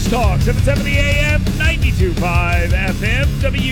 Talk, 770 AM, 92.5 FM,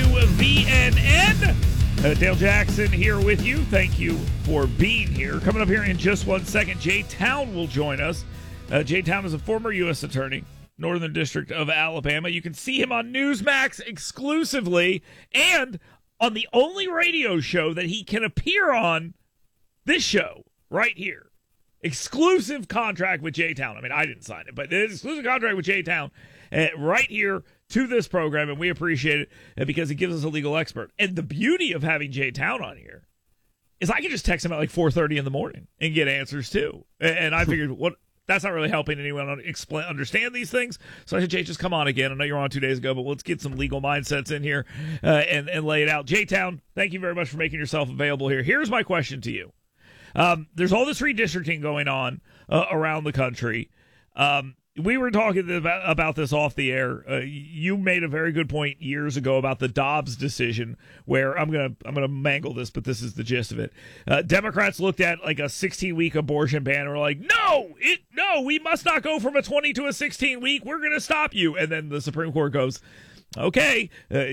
WVNN. Dale Jackson here with you. Thank you for being here. Coming up here in just 1 second, Jay Town will join us. Jay Town is a former U.S. attorney, Northern District of Alabama. You can see him on Newsmax exclusively and on the only radio show that he can appear on, this show right here. Exclusive contract with J-Town. I mean, I didn't sign it, but it's exclusive contract with J-Town right here to this program, and we appreciate it because he gives us a legal expert. And the beauty of having J-Town on here is I can just text him at like 4:30 in the morning and get answers too. And I figured, that's not really helping anyone understand these things. So I said, Jay, just come on again. I know you were on 2 days ago, but let's get some legal mindsets in here and lay it out. J-Town, thank you very much for making yourself available here. Here's my question to you. There's all this redistricting going on around the country. We were talking about this off the air. You made a very good point years ago about the Dobbs decision, where I'm gonna mangle this, but this is the gist of it. Democrats looked at like a 16-week abortion ban and were like, no, we must not go from a 20 to a 16-week. We're gonna stop you. And then the Supreme Court goes, okay,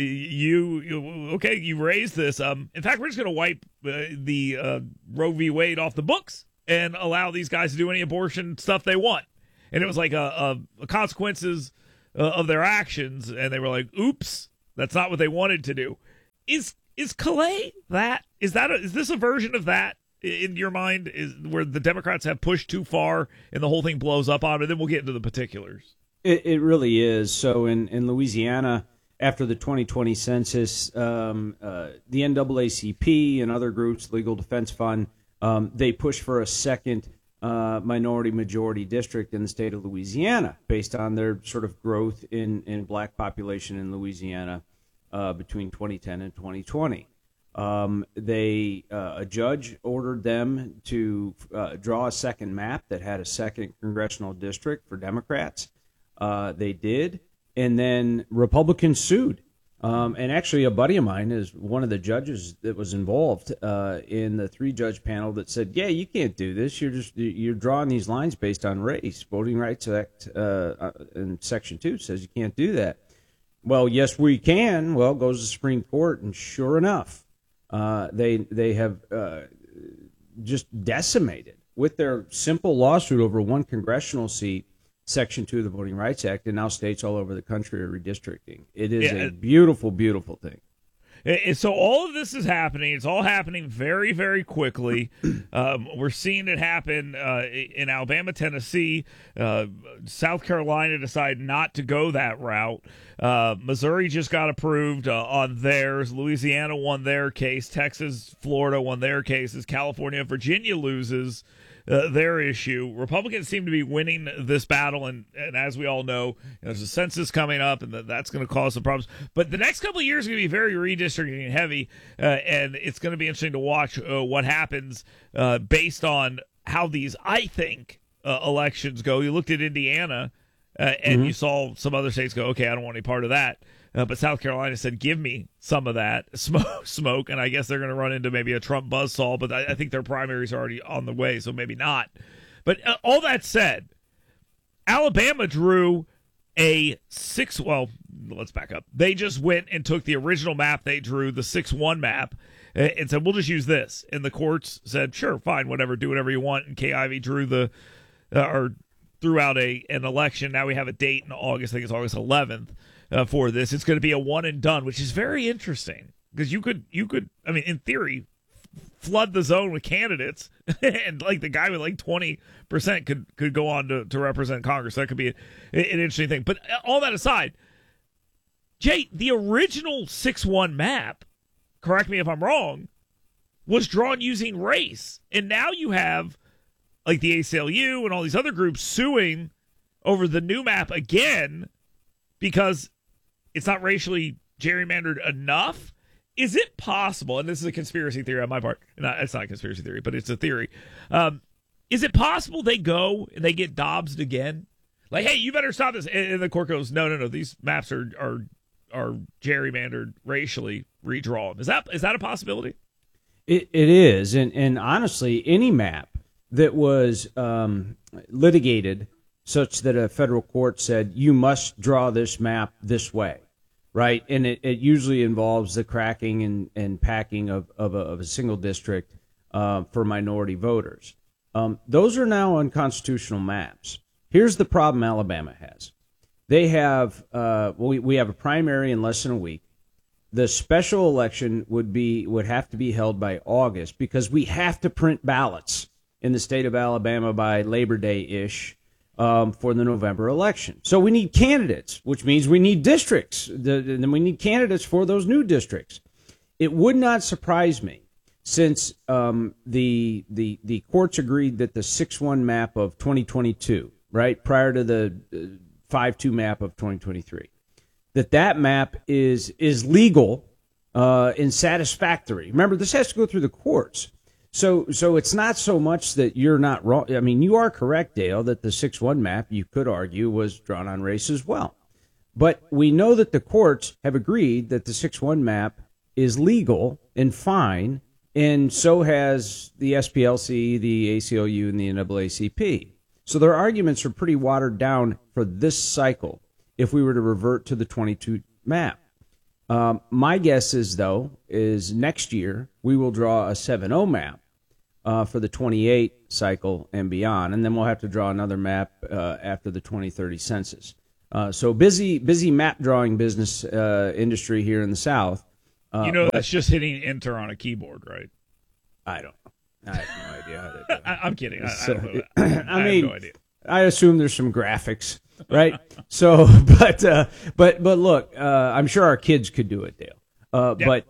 you raised this. In fact, we're just going to wipe the Roe v. Wade off the books and allow these guys to do any abortion stuff they want. And it was like a consequences of their actions, and they were like, "Oops, that's not what they wanted to do." Is Calais that? Is this a version of that in your mind? Is where the Democrats have pushed too far and the whole thing blows up on it? And then we'll get into the particulars. It really is. So in Louisiana, after the 2020 census, the NAACP and other groups, Legal Defense Fund, they pushed for a second minority majority district in the state of Louisiana based on their sort of growth in black population in Louisiana between 2010 and 2020. A judge ordered them to draw a second map that had a second congressional district for Democrats. They did, and then Republicans sued. And actually, a buddy of mine is one of the judges that was involved in the 3-judge panel that said, "Yeah, you can't do this. You're drawing these lines based on race. Voting Rights Act in Section 2 says you can't do that." Well, yes, we can. Well, goes to the Supreme Court, and sure enough, they have just decimated with their simple lawsuit over one congressional seat. Section 2 of the Voting Rights Act, and now states all over the country are redistricting. It is a beautiful, beautiful thing. So all of this is happening. It's all happening very, very quickly. We're seeing it happen in Alabama, Tennessee. South Carolina decided not to go that route. Missouri just got approved on theirs. Louisiana won their case. Texas, Florida won their cases. California, Virginia loses their issue. Republicans seem to be winning this battle, and as we all know, there's a census coming up, and that's going to cause some problems. But the next couple of years are going to be very redistricting heavy, and it's going to be interesting to watch what happens based on how these, I think, elections go. You looked at Indiana, and you saw some other states go, okay, I don't want any part of that. But South Carolina said, give me some of that smoke, and I guess they're going to run into maybe a Trump buzzsaw, but I think their primaries are already on the way, so maybe not. But all that said, Alabama drew a let's back up. They just went and took the original map they drew, the 6-1 map, and said, we'll just use this. And the courts said, sure, fine, whatever, do whatever you want. And Kay Ivey drew threw out an election. Now we have a date in August. I think it's August 11th. For this, it's going to be a one and done, which is very interesting because you could, I mean, in theory, flood the zone with candidates, and like the guy with like 20% could go on to represent Congress. That could be an interesting thing. But all that aside, Jay, the original 6-1 map, correct me if I'm wrong, was drawn using race, and now you have like the ACLU and all these other groups suing over the new map again because it's not racially gerrymandered enough. Is it possible, and this is a conspiracy theory on my part, it's not a conspiracy theory, but it's a theory. Is it possible they go and they get Dobbs'd again? Like, hey, you better stop this. And the court goes, no, these maps are gerrymandered racially, redraw them. Is that a possibility? It is, and honestly, any map that was litigated such that a federal court said, you must draw this map this way, right? And it usually involves the cracking and packing of a single district for minority voters. Those are now unconstitutional maps. Here's the problem Alabama has. They have, we have a primary in less than a week. The special election would have to be held by August because we have to print ballots in the state of Alabama by Labor Day-ish for the November election. So we need candidates, which means we need districts. Then we need candidates for those new districts. It would not surprise me, since the courts agreed that the 6-1 map of 2022, right, prior to the 5-2 map of 2023, that map is legal and satisfactory. Remember, this has to go through the courts. So it's not so much that you're not wrong. I mean, you are correct, Dale, that the 6-1 map, you could argue, was drawn on race as well. But we know that the courts have agreed that the 6-1 map is legal and fine, and so has the SPLC, the ACLU, and the NAACP. So their arguments are pretty watered down for this cycle if we were to revert to the 22 map. My guess is, though, is next year we will draw a 7-0 map for the 28 cycle and beyond, and then we'll have to draw another map after the 2030 census. So busy map drawing business industry here in the South. That's just hitting enter on a keyboard, right? I don't know. I have no idea how they do it. I'm kidding. I don't know. I have no idea. I assume there's some graphics, right? So, but look, I'm sure our kids could do it, Dale. But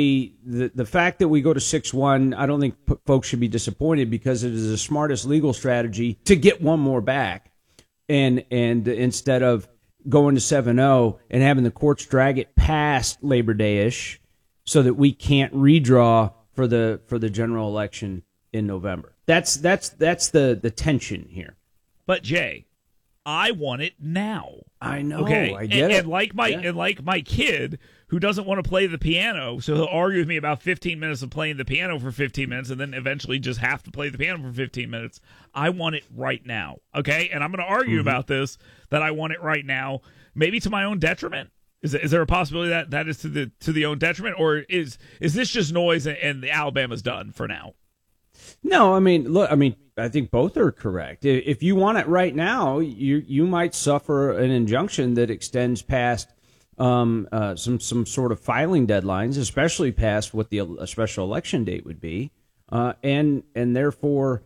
the fact that we go to 6-1, I don't think folks should be disappointed because it is the smartest legal strategy to get one more back, and instead of going to 7-0 and having the courts drag it past Labor Day-ish, so that we can't redraw for the general election in November. That's the tension here. But Jay, I want it now. I know. Okay, I get it. And like my kid who doesn't want to play the piano, so he'll argue with me about 15 minutes of playing the piano for 15 minutes, and then eventually just have to play the piano for 15 minutes. I want it right now. Okay, and I'm going to argue about this, that I want it right now, maybe to my own detriment. Is there a possibility that is to the own detriment, or is this just noise and the Alabama's done for now? No, I mean, look, I think both are correct. If you want it right now, you might suffer an injunction that extends past some sort of filing deadlines, especially past what the special election date would be, and therefore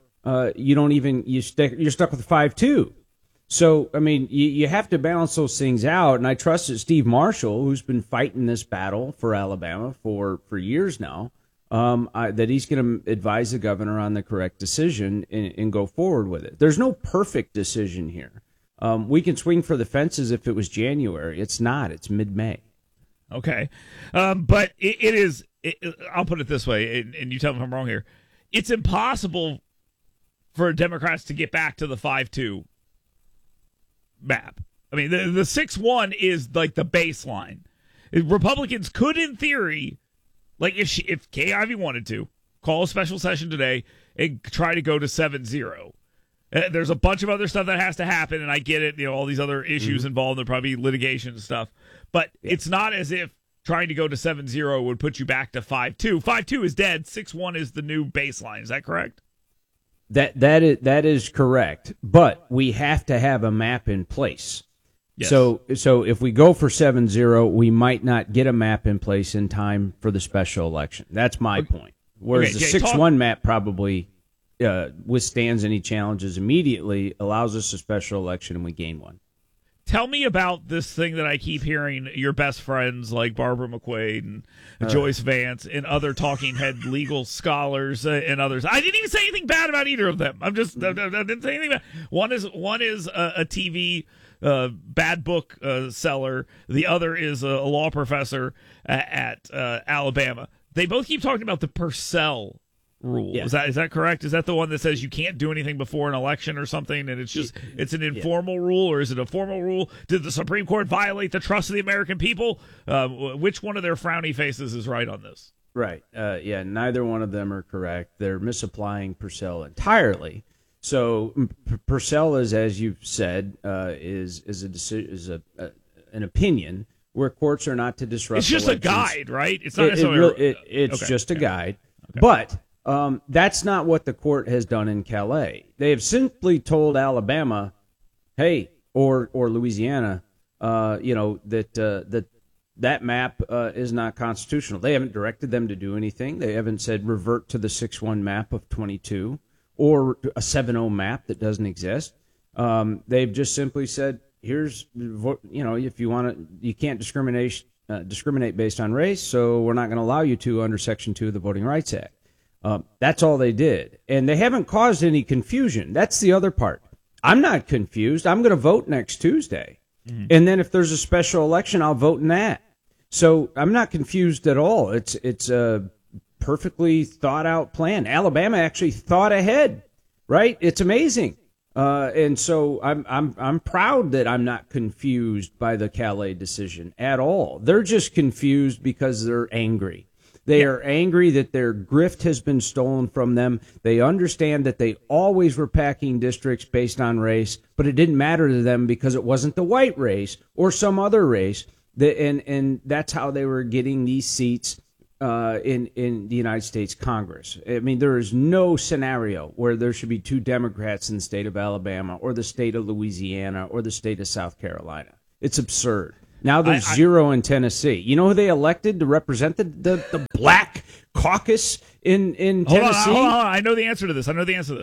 you're stuck with 5-2. So, I mean, you have to balance those things out, and I trust that Steve Marshall, who's been fighting this battle for Alabama for years now, that he's going to advise the governor on the correct decision and go forward with it. There's no perfect decision here. We can swing for the fences if it was January. It's not. It's mid-May. Okay. But it is, I'll put it this way, and you tell me if I'm wrong here. It's impossible for Democrats to get back to the 5-2 map. I mean, the 6-1 is like the baseline. Republicans could, in theory, like if Kay Ivey wanted to, call a special session today and try to go to 7-0. There's a bunch of other stuff that has to happen, and I get it, all these other issues involved. There'll probably be litigation and stuff. But it's not as if trying to go to 7-0 would put you back to 5-2. 5-2 is dead. 6-1 is the new baseline. Is that correct? That is correct, but we have to have a map in place. Yes. So if we go for 7-0, we might not get a map in place in time for the special election. That's my point. Whereas the 6-1 map probably withstands any challenges immediately, allows us a special election, and we gain one. Tell me about this thing that I keep hearing your best friends like Barbara McQuaid and Joyce Vance and other talking head legal scholars and others. I didn't even say anything bad about either of them. I didn't say anything bad. One is a TV bad book seller. The other is a law professor at Alabama. They both keep talking about the Purcell rule. Yeah. Is that correct? Is that the one that says you can't do anything before an election or something, and it's an informal rule, or is it a formal rule? Did the Supreme Court violate the trust of the American people? Which one of their frowny faces is right on this? Right. Neither one of them are correct. They're misapplying Purcell entirely. So Purcell is, as you've said, is an opinion where courts are not to disrupt. It's just elections. a guide, right? It's not necessarily. It's just a guide, but that's not what the court has done in Calais. They have simply told Alabama, "Hey," or Louisiana, that map is not constitutional. They haven't directed them to do anything. They haven't said revert to the 6-1 map of 22 or a 7-0 map that doesn't exist. They've just simply said, here's, if you want to, you can't discriminate based on race, so we're not going to allow you to under Section 2 of the Voting Rights Act. That's all they did. And they haven't caused any confusion. That's the other part. I'm not confused. I'm going to vote next Tuesday. Mm-hmm. And then if there's a special election, I'll vote in that. So I'm not confused at all. It's a perfectly thought out plan. Alabama actually thought ahead, right? It's amazing. And so I'm proud that I'm not confused by the Calais decision at all. They're just confused because they're angry. They are angry that their grift has been stolen from them. They understand that they always were packing districts based on race, but it didn't matter to them because it wasn't the white race or some other race. And that's how they were getting these seats in the United States Congress. I mean, there is no scenario where there should be 2 Democrats in the state of Alabama or the state of Louisiana or the state of South Carolina. It's absurd. Now there's 0 in Tennessee. You know who they elected to represent the black caucus in Tennessee? Hold on. I know the answer to this. Is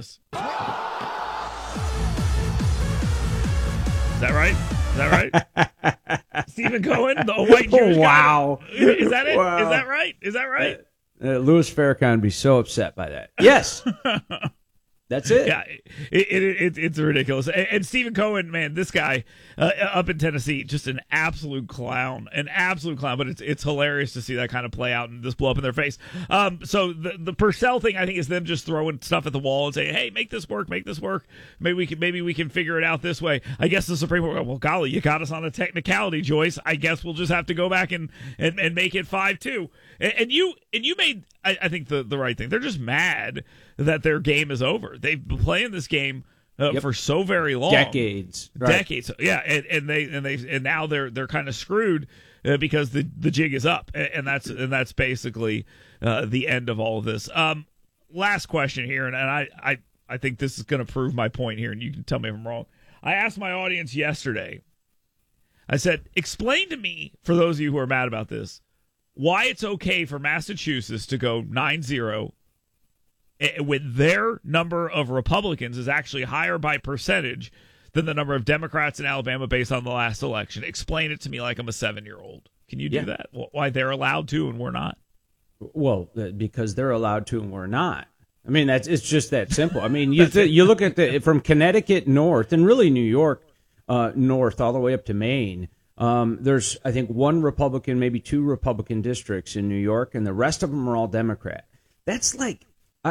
that right? Stephen Cohen, the white Jewish Wow. guy. Is that it? Wow. Is that right? Louis Farrakhan would be so upset by that. Yes. That's it. Yeah, it's ridiculous. And Stephen Cohen, man, this guy up in Tennessee, just an absolute clown. But it's hilarious to see that kind of play out and just blow up in their face. So the Purcell thing, I think, is them just throwing stuff at the wall and saying, "Hey, make this work. Maybe we can figure it out this way." I guess the Supreme Court, well, golly, you got us on a technicality, Joyce. I guess we'll just have to go back and make it 5-2. And you made, I think, the right thing. They're just mad that their game is over. They've been playing this game for so very long, decades. Yeah, and now they're kind of screwed because the jig is up, and that's basically the end of all of this. Last question here, and I think this is going to prove my point here, and you can tell me if I'm wrong. I asked my audience yesterday. I said, explain to me, for those of you who are mad about this, why it's okay for Massachusetts to go 9-0 when their number of Republicans is actually higher by percentage than the number of Democrats in Alabama based on the last election. Explain it to me like I'm a 7-year-old. Can you do that? Why they're allowed to and we're not? Well, because they're allowed to and we're not. I mean, it's just that simple. I mean, you look at from Connecticut north and really New York north all the way up to Maine. There's, I think, 1 Republican, maybe 2 Republican districts in New York, and the rest of them are all Democrat. That's like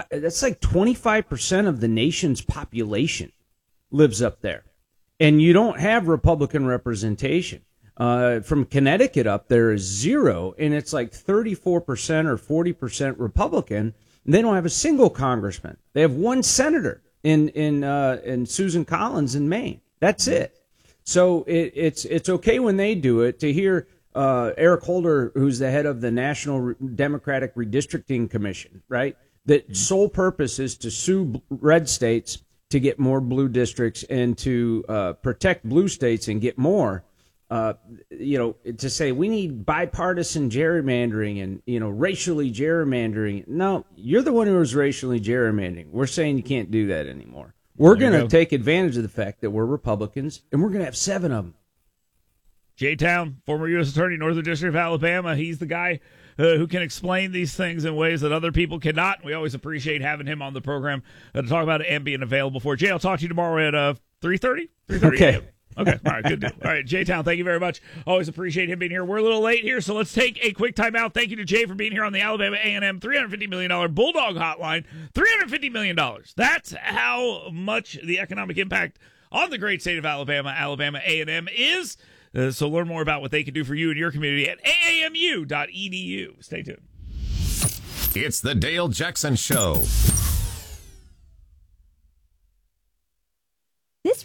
25% of the nation's population lives up there. And you don't have Republican representation. From Connecticut up there is 0, and it's like 34% or 40% Republican. And they don't have a single congressman. They have 1 senator in Susan Collins in Maine. That's it. So it's okay when they do it. To hear Eric Holder, who's the head of the National Democratic Redistricting Commission, right? That sole purpose is to sue red states to get more blue districts and to protect blue states and get more. To say we need bipartisan gerrymandering and, racially gerrymandering. No, you're the one who was racially gerrymandering. We're saying you can't do that anymore. We're going to take advantage of the fact that we're Republicans, and we're going to have 7 of them. Jay Town, former U.S. Attorney, Northern District of Alabama. He's the guy who can explain these things in ways that other people cannot. We always appreciate having him on the program to talk about it and being available for it. Jay, I'll talk to you tomorrow at 3:30? 3:30 Okay. a.m. Okay, all right, good deal. All right, Jay Town, thank you very much. Always appreciate him being here. We're a little late here, so let's take a quick timeout. Thank you to Jay for being here on the Alabama A&M $350 million Bulldog Hotline. $350 million. That's how much the economic impact on the great state of Alabama A&M is. So learn more about what they can do for you and your community at aamu.edu. Stay tuned. It's the Dale Jackson Show.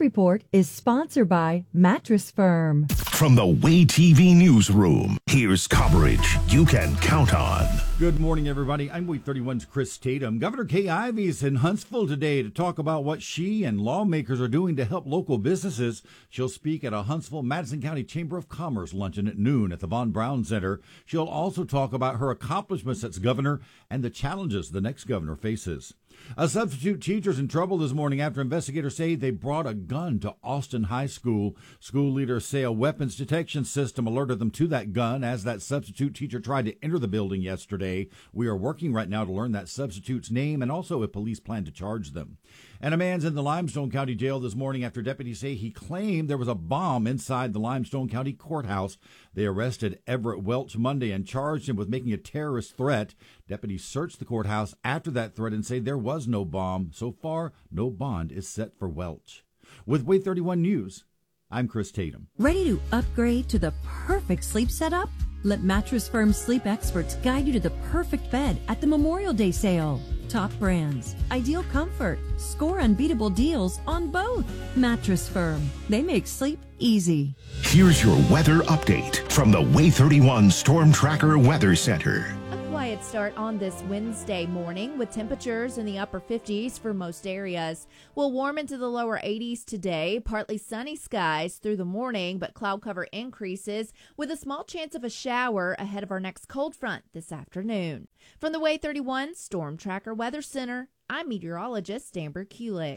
report is sponsored by Mattress Firm. From the Way TV newsroom, here's coverage you can count on. Good morning, everybody. I'm Way 31's Chris Tatum. Governor Kay Ivey is in Huntsville today to talk about what she and lawmakers are doing to help local businesses. She'll speak at a Huntsville Madison County Chamber of Commerce luncheon at noon at the Von Braun Center. She'll also talk about her accomplishments as governor and the challenges the next governor faces. A substitute teacher's in trouble this morning after investigators say they brought a gun to Austin High School. School leaders say a weapons detection system alerted them to that gun as that substitute teacher tried to enter the building yesterday. We are working right now to learn that substitute's name and also if police plan to charge them. And a man's in the Limestone County Jail this morning after deputies say he claimed there was a bomb inside the Limestone County Courthouse. They arrested Everett Welch Monday and charged him with making a terrorist threat. Deputies searched the courthouse after that threat and say there was no bomb. So far, no bond is set for Welch. With Way 31 News, I'm Chris Tatum. Ready to upgrade to the perfect sleep setup? Let Mattress Firm sleep experts guide you to the perfect bed at the Memorial Day sale. Top brands, ideal comfort, score unbeatable deals on both. Mattress Firm, they make sleep easy. Here's your weather update from the Way 31 Storm Tracker Weather Center. Quiet start on this Wednesday morning with temperatures in the upper 50s for most areas. We'll warm into the lower 80s today, partly sunny skies through the morning, but cloud cover increases with a small chance of a shower ahead of our next cold front this afternoon. From the Way 31 Storm Tracker Weather Center, I'm meteorologist Amber Kulik.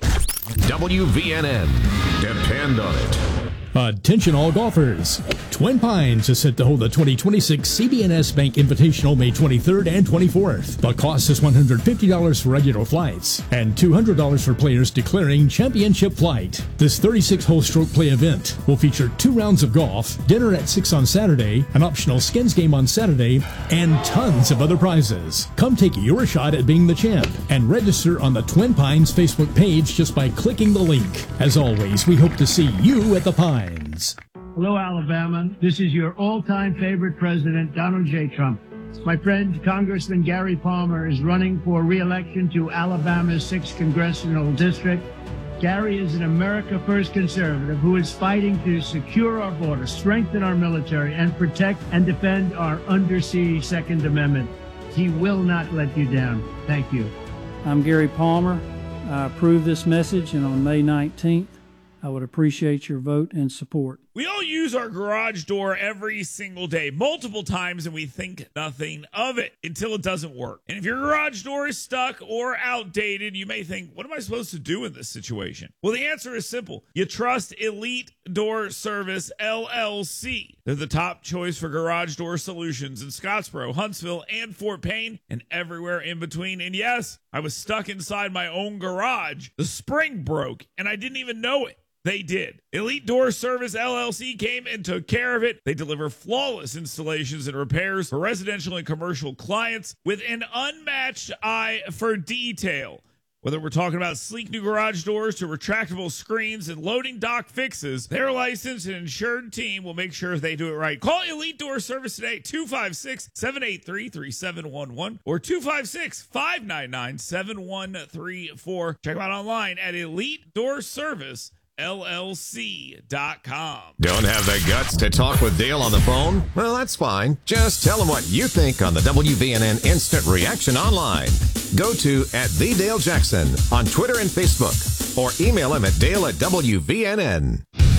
WVNN. Depend on it. Attention all golfers. Twin Pines is set to hold the 2026 CB&S Bank Invitational May 23rd and 24th. The cost is $150 for regular flights and $200 for players declaring championship flight. This 36-hole stroke play event will feature 2 rounds of golf, dinner at 6 on Saturday, an optional skins game on Saturday, and tons of other prizes. Come take your shot at being the champ and register on the Twin Pines Facebook page just by clicking the link. As always, we hope to see you at the Pines. Hello, Alabama. This is your all-time favorite president, Donald J. Trump. My friend, Congressman Gary Palmer, is running for re-election to Alabama's 6th Congressional District. Gary is an America First conservative who is fighting to secure our border, strengthen our military, and protect and defend our undersea Second Amendment. He will not let you down. Thank you. I'm Gary Palmer. I approve this message, and on May 19th, I would appreciate your vote and support. We all use our garage door every single day, multiple times, and we think nothing of it until it doesn't work. And if your garage door is stuck or outdated, you may think, what am I supposed to do in this situation? Well, the answer is simple. You trust Elite Door Service, LLC. They're the top choice for garage door solutions in Scottsboro, Huntsville, and Fort Payne, and everywhere in between. And yes, I was stuck inside my own garage. The spring broke, and I didn't even know it. They did. Elite Door Service LLC came and took care of it. They deliver flawless installations and repairs for residential and commercial clients with an unmatched eye for detail. Whether we're talking about sleek new garage doors to retractable screens and loading dock fixes, their licensed and insured team will make sure they do it right. Call Elite Door Service today, 256-783-3711 or 256-599-7134. Check them out online at EliteDoorService.com. LLC.com. Don't have the guts to talk with Dale on the phone? Well, that's fine. Just tell him what you think on the WVNN Instant Reaction online. Go to @TheDaleJackson on Twitter and Facebook or email him at Dale@WVNN.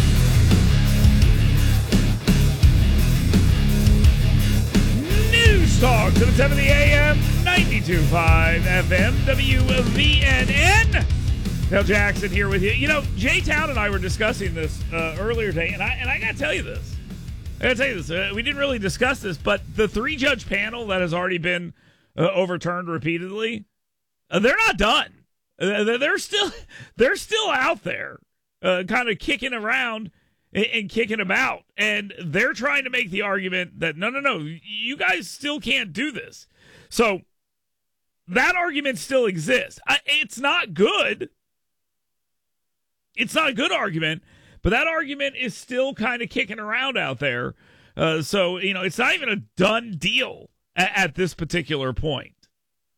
News Talk 770 AM, 92.5 FM, WVNN. Dale Jackson here with you. You know, Jay Town and I were discussing this earlier today, and I got to tell you this. We didn't really discuss this, but the 3-judge panel that has already been overturned repeatedly, they're not done. They're still out there, kind of kicking around and kicking about, and they're trying to make the argument that no, you guys still can't do this. So that argument still exists. It's not good. It's not a good argument, but that argument is still kind of kicking around out there. So, it's not even a done deal at this particular point.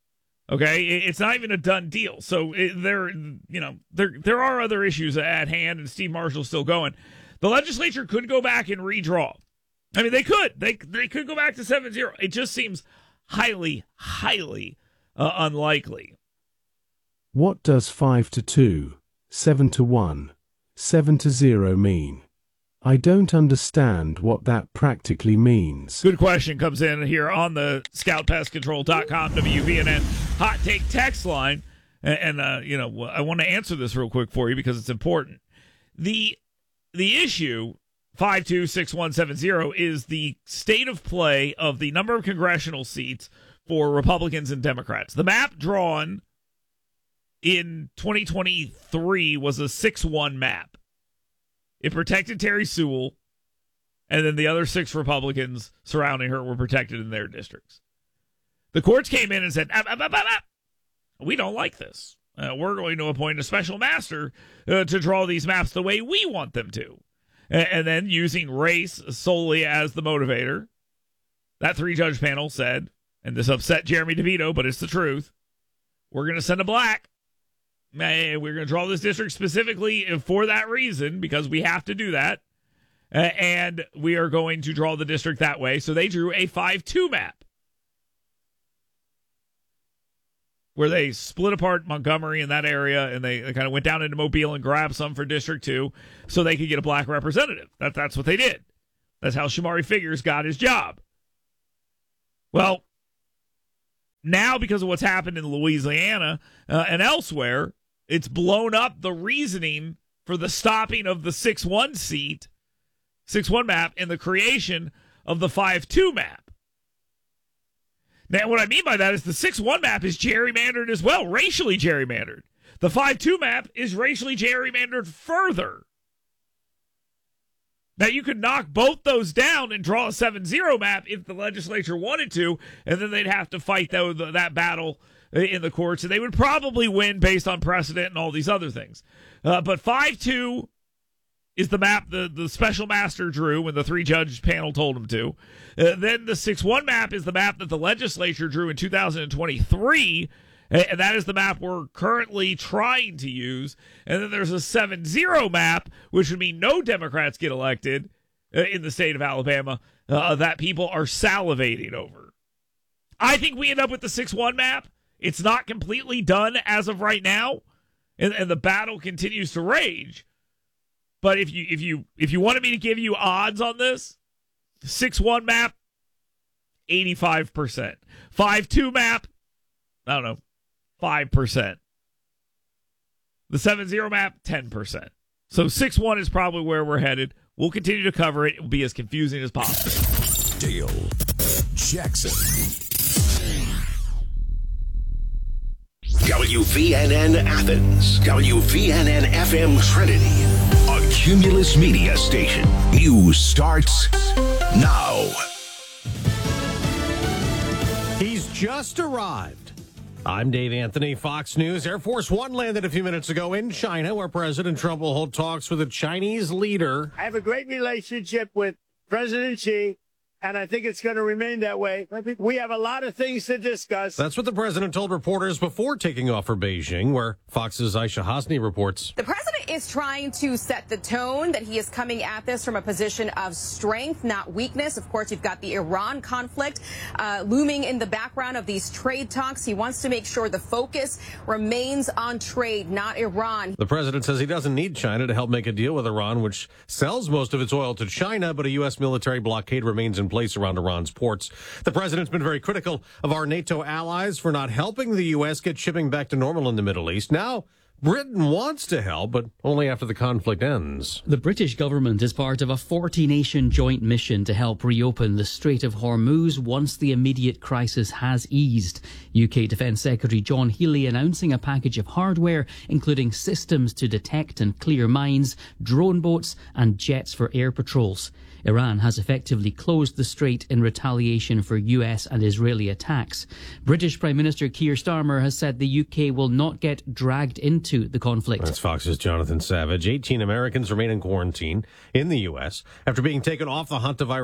Okay, it's not even a done deal. So there are other issues at hand, and Steve Marshall's still going. The legislature could go back and redraw. I mean, they could. They could go back to 7-0. It just seems highly, highly unlikely. What does 5-2, 7-1, 7-0 mean? I don't understand what that practically means. Good question comes in here on the ScoutPestControl.com WVNN hot take text line. And I want to answer this real quick for you because it's important. The issue, 5-2-6-1-7-0, is the state of play of the number of congressional seats for Republicans and Democrats. The map drawn in 2023 was a 6-1 map. It protected Terry Sewell, and then the other 6 Republicans surrounding her were protected in their districts. The courts came in and said, we don't like this. We're going to appoint a special master to draw these maps the way we want them to. And then using race solely as the motivator, that 3-judge panel said, and this upset Jeremy DeVito, but it's the truth, we're going to send a black. We're going to draw this district specifically for that reason because we have to do that. And we are going to draw the district that way. So they drew a 5-2 map where they split apart Montgomery in that area, and they kind of went down into Mobile and grabbed some for District 2 so they could get a black representative. That's what they did. That's how Shamari Figures got his job. Well, now because of what's happened in Louisiana and elsewhere, it's blown up the reasoning for the stopping of the 6-1 seat, 6-1 map, and the creation of the 5-2 map. Now, what I mean by that is the 6-1 map is gerrymandered as well, racially gerrymandered. The 5-2 map is racially gerrymandered further. Now, you could knock both those down and draw a 7-0 map if the legislature wanted to, and then they'd have to fight that battle in the courts, and they would probably win based on precedent and all these other things. But 5-2 is the map the special master drew when the 3-judge panel told him to. Then the 6-1 map is the map that the legislature drew in 2023, and that is the map we're currently trying to use. And then there's a 7-0 map, which would mean no Democrats get elected in the state of Alabama, that people are salivating over. I think we end up with the 6-1 map. It's not completely done as of right now, and the battle continues to rage. But if you wanted me to give you odds on this, 6-1 map, 85%. 5-2 map, I don't know, 5%. The 7-0 map, 10%. So 6-1 is probably where we're headed. We'll continue to cover it. It will be as confusing as possible. Dale Jackson. WVNN Athens, WVNN FM Trinity, a Cumulus Media station. News starts now. He's just arrived. I'm Dave Anthony, Fox News. Air Force One landed a few minutes ago in China, where President Trump will hold talks with a Chinese leader. I have a great relationship with President Xi, and I think it's going to remain that way. We have a lot of things to discuss. That's what the president told reporters before taking off for Beijing, where Fox's Aisha Hasni reports. The president is trying to set the tone that he is coming at this from a position of strength, not weakness. Of course, you've got the Iran conflict looming in the background of these trade talks. He wants to make sure the focus remains on trade, not Iran. The president says he doesn't need China to help make a deal with Iran, which sells most of its oil to China, but a U.S. military blockade remains in place around Iran's ports. The president's been very critical of our NATO allies for not helping the U.S. get shipping back to normal in the Middle East. Now, Britain wants to help, but only after the conflict ends. The British government is part of a 40-nation joint mission to help reopen the Strait of Hormuz once the immediate crisis has eased. UK Defence Secretary John Healey announcing a package of hardware, including systems to detect and clear mines, drone boats and jets for air patrols. Iran has effectively closed the strait in retaliation for US and Israeli attacks. British Prime Minister Keir Starmer has said the UK will not get dragged into the conflict. That's Fox's Jonathan Savage. 18 Americans remain in quarantine in the U.S. after being taken off the hantavirus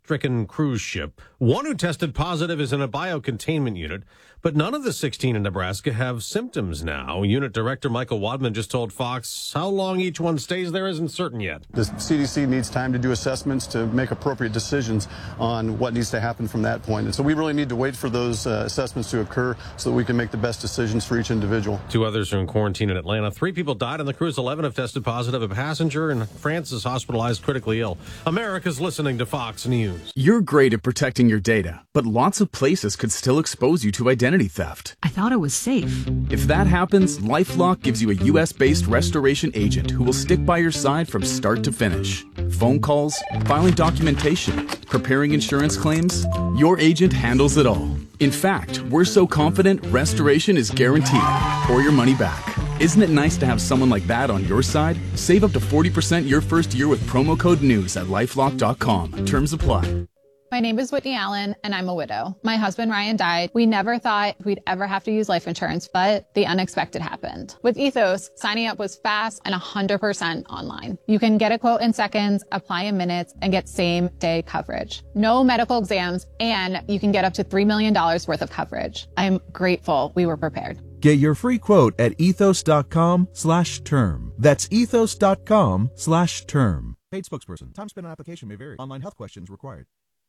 stricken cruise ship. One who tested positive is in a biocontainment unit, but none of the 16 in Nebraska have symptoms now. Unit Director Michael Wadman just told Fox how long each one stays there isn't certain yet. The CDC needs time to do assessments to make appropriate decisions on what needs to happen from that point. And so we really need to wait for those assessments to occur so that we can make the best decisions for each individual. 2 others are in quarantine in Atlanta. 3 people died on the cruise. 11 have tested positive. A passenger in France is hospitalized critically ill. America's listening to Fox News. You're great at protecting your data, but lots of places could still expose you to identity theft. I thought it was safe. If that happens, LifeLock gives you a U.S.-based restoration agent who will stick by your side from start to finish. Phone calls, filing documentation, preparing insurance claims, your agent handles it all. In fact, we're so confident restoration is guaranteed or your money back. Isn't it nice to have someone like that on your side? Save up to 40% your first year with promo code NEWS at LifeLock.com. Terms apply. My name is Whitney Allen, and I'm a widow. My husband, Ryan, died. We never thought we'd ever have to use life insurance, but the unexpected happened. With Ethos, signing up was fast and 100% online. You can get a quote in seconds, apply in minutes, and get same-day coverage. No medical exams, and you can get up to $3 million worth of coverage. I'm grateful we were prepared. Get your free quote at ethos.com/term. That's ethos.com/term. Paid spokesperson. Time spent on application may vary. Online health questions required.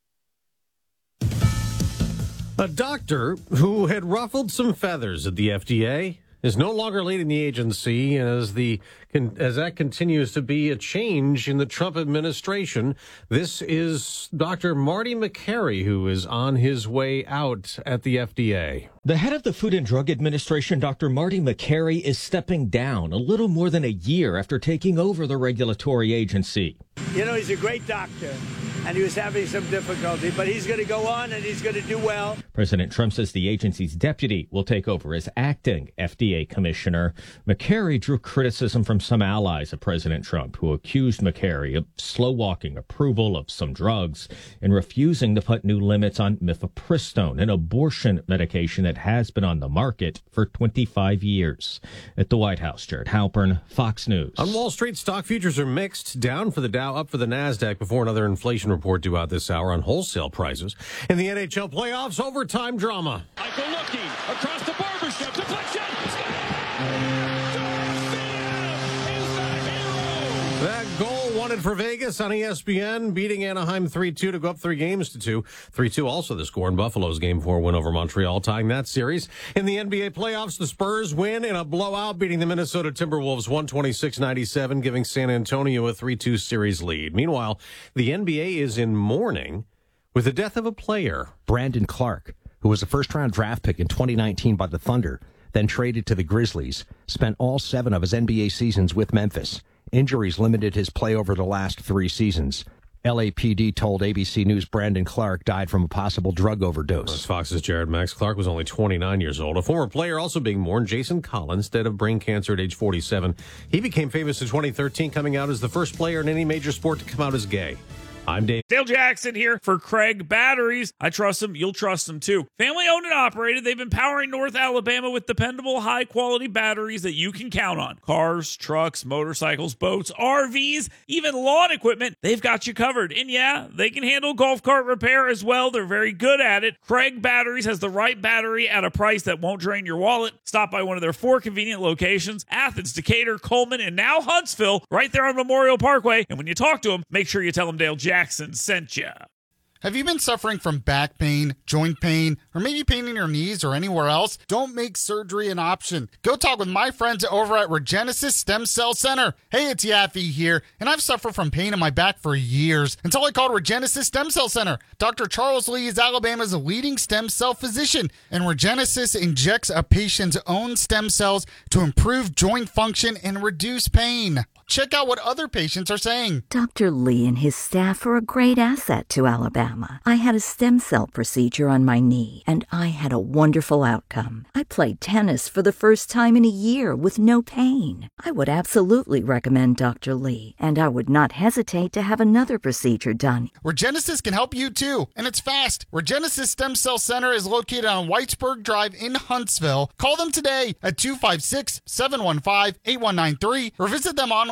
A doctor who had ruffled some feathers at the FDA is no longer leading the agency as that continues to be a change in the Trump administration. This is Dr. Marty Makary, who is on his way out at the FDA. The head of the Food and Drug Administration, Dr. Marty Makary, is stepping down a little more than a year after taking over the regulatory agency. You know, he's a great doctor, and he was having some difficulty, but he's going to go on and he's going to do well. President Trump says the agency's deputy will take over as acting FDA commissioner. Makary drew criticism from some allies of President Trump, who accused Makary of slow-walking approval of some drugs and refusing to put new limits on mifepristone, an abortion medication that has been on the market for 25 years. At the White House, Jared Halpern, Fox News. On Wall Street, stock futures are mixed, down for the Dow, up for the NASDAQ before another inflation report due out this hour on wholesale prices. In the NHL playoffs, overtime drama. Michael looking across the barbershop. Deflection. That goal won it for Vegas on ESPN, beating Anaheim 3-2 to go up 3 games to 2. 3-2 also the score in Buffalo's Game 4 win over Montreal, tying that series. In the NBA playoffs, the Spurs win in a blowout, beating the Minnesota Timberwolves 126-97, giving San Antonio a 3-2 series lead. Meanwhile, the NBA is in mourning with the death of a player. Brandon Clark, who was a first-round draft pick in 2019 by the Thunder, then traded to the Grizzlies, spent all 7 of his NBA seasons with Memphis. Injuries limited his play over the last 3 seasons. LAPD told ABC News Brandon Clark died from a possible drug overdose. That's Fox's Jared Max. Clark was only 29 years old. A former player also being mourned, Jason Collins, dead of brain cancer at age 47. He became famous in 2013, coming out as the first player in any major sport to come out as gay. I'm Dave. Dale Jackson here for Craig Batteries. I trust them. You'll trust them too. Family owned and operated. They've been powering North Alabama with dependable, high quality batteries that you can count on. Cars, trucks, motorcycles, boats, RVs, even lawn equipment. They've got you covered. And yeah, they can handle golf cart repair as well. They're very good at it. Craig Batteries has the right battery at a price that won't drain your wallet. Stop by one of their 4 convenient locations: Athens, Decatur, Coleman, and now Huntsville, right there on Memorial Parkway. And when you talk to them, make sure you tell them Dale Jackson sent you. Have you been suffering from back pain, joint pain, or maybe pain in your knees or anywhere else? Don't make surgery an option. Go talk with my friends over at Regenesis Stem Cell Center. Hey, it's Yaffe here, and I've suffered from pain in my back for years until I called Regenesis Stem Cell Center. Dr. Charles Lee is Alabama's leading stem cell physician, and Regenesis injects a patient's own stem cells to improve joint function and reduce pain. Check out what other patients are saying. Dr. Lee and his staff are a great asset to Alabama. I had a stem cell procedure on my knee, and I had a wonderful outcome. I played tennis for the first time in a year with no pain. I would absolutely recommend Dr. Lee, and I would not hesitate to have another procedure done. Regenesis can help you too, and it's fast. Regenesis Stem Cell Center is located on Whitesburg Drive in Huntsville. Call them today at 256-715-8193 or visit them online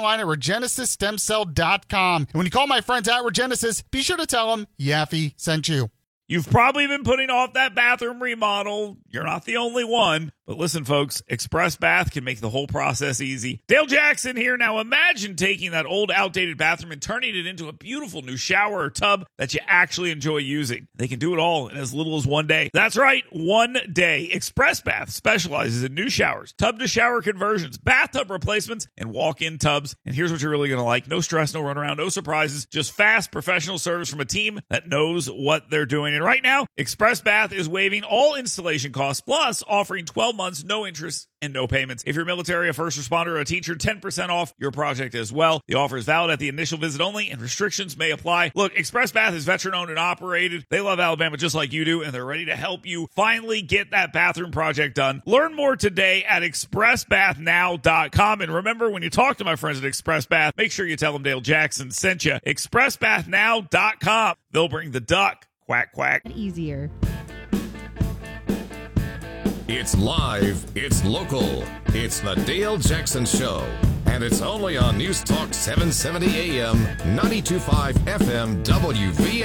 online at RegenesisStemCell.com. And when you call my friends at Regenesis, be sure to tell them Yaffe sent you. You've probably been putting off that bathroom remodel. You're not the only one. But listen, folks, Express Bath can make the whole process easy. Dale Jackson here. Now imagine taking that old, outdated bathroom and turning it into a beautiful new shower or tub that you actually enjoy using. They can do it all in as little as 1 day. That's right, 1 day. Express Bath specializes in new showers, tub-to-shower conversions, bathtub replacements, and walk-in tubs. And here's what you're really going to like. No stress, no runaround, no surprises, just fast, professional service from a team that knows what they're doing. And right now, Express Bath is waiving all installation costs, plus offering 12 months, no interest, and no payments. If you're military, a first responder, or a teacher, 10% off your project as well. The offer is valid at the initial visit only, and restrictions may apply. Look, Express Bath is veteran-owned and operated. They love Alabama just like you do, and they're ready to help you finally get that bathroom project done. Learn more today at expressbathnow.com. And remember, when you talk to my friends at Express Bath, make sure you tell them Dale Jackson sent you. expressbathnow.com. They'll bring the duck. Quack, quack. Easier. It's live, it's local, it's the Dale Jackson Show, and it's only on News Talk 770 AM, 92.5 FM, WV.